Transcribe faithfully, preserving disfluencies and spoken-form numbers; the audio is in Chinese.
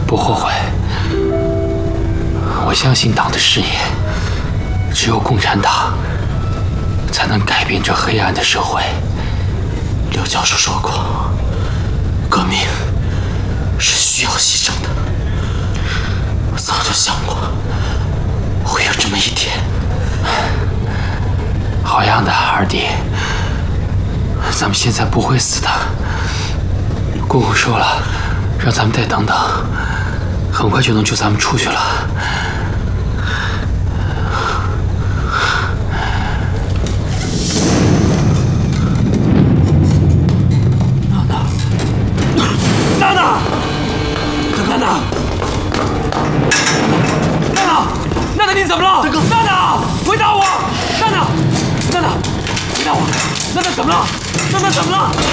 不后悔。我相信党的事业，只有共产党才能改变这黑暗的社会。 刘教授说过，革命是需要牺牲的。我早就想过会有这么一天。 好样的，二弟，咱们现在不会死的。姑姑说了，让咱们再等等，很快就能救咱们出去了。 娜娜，娜娜，娜娜，娜娜，娜娜，你怎么了？大哥，娜娜，回答我，娜娜，娜娜，回答我，娜娜怎么了？娜娜怎么了？